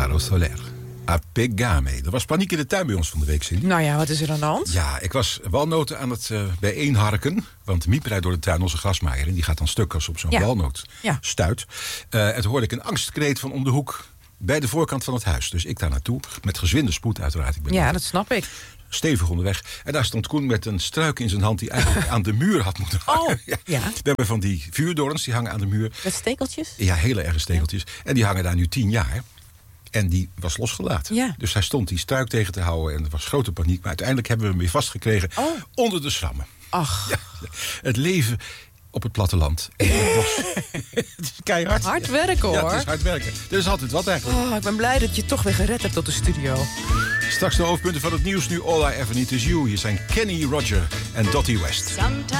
Faro Soler. Apegame. Er was paniek in de tuin bij ons van de week, Cindy. Nou ja, wat is er aan de hand? Ja, ik was walnoten aan het bijeenharken. Want Miep rijdt door de tuin, onze grasmaaier. En die gaat dan stuk als op zo'n walnoot stuit. En toen hoorde ik een angstkreet van om de hoek bij de voorkant van het huis. Dus ik daar naartoe, met gezwinde spoed uiteraard. Ik ben dat snap ik. stevig onderweg. En daar stond Koen met een struik in zijn hand die eigenlijk aan de muur had moeten hangen. We hebben van die vuurdorens, die hangen aan de muur. Met stekeltjes? Ja, hele erge stekeltjes. Ja. En die hangen daar nu 10 jaar. En die was losgelaten. Ja. Dus hij stond die struik tegen te houden. En er was grote paniek. Maar uiteindelijk hebben we hem weer vastgekregen onder de schrammen. Ach. Ja, het leven op het platteland. En het bos. Het is keihard. Hard werken, hoor. Ja, het is hard werken. Er is altijd wat eigenlijk. Ik ben blij dat je toch weer gered hebt tot de studio. Straks de hoofdpunten van het nieuws. Nu All I Ever Need Is You. Hier zijn Kenny Roger en Dottie West.